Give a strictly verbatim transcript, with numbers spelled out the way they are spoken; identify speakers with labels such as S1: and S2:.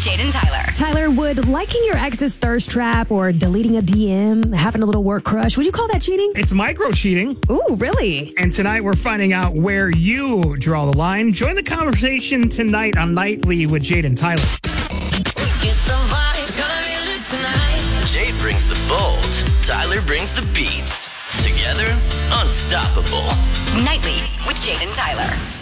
S1: Jade and Tyler.
S2: Tyler, would liking your ex's thirst trap or deleting a D M, having a little work crush, would you call that cheating?
S3: It's micro cheating.
S2: Ooh, really?
S3: And tonight we're finding out where you draw the line. Join the conversation tonight on Nightly with Jade and Tyler.
S4: Get the vibes, gonna be lit tonight.
S5: Jade brings the bold, Tyler brings the beats. Together, unstoppable.
S1: Nightly with Jade and Tyler.